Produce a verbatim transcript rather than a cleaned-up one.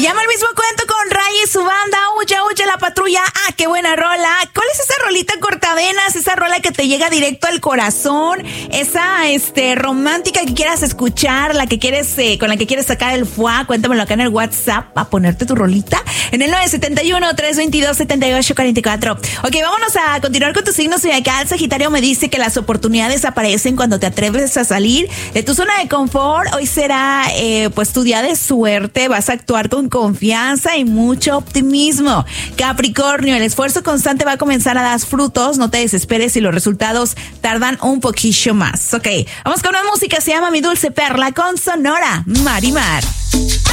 llama el mismo cuento con Ray y su banda. Huye, huye la patrulla. Ah, qué buena rola. ¿Cuál es esa rolita cortavenas? Esa rola que te llega directo al corazón. Esa, este, romántica que quieras escuchar, la que quieres, eh, con la que quieres sacar el fuá. Cuéntamelo acá en el WhatsApp a ponerte tu rolita en el nueve siete uno, tres dos dos, siete ocho cuatro cuatro. Ok, vámonos a continuar con tu signo zodiacal. Sagitario me dice que las oportunidades aparecen cuando te atreves a salir de tu zona de confort. Hoy será, eh, pues, tu día de suerte. Vas a actuar con confianza y mucho optimismo. Capricornio, el esfuerzo constante va a comenzar a dar frutos. No te desesperes si los resultados tardan un poquillo más. Ok, vamos con una música. Se llama Mi Dulce Perla con Sonora Marimar.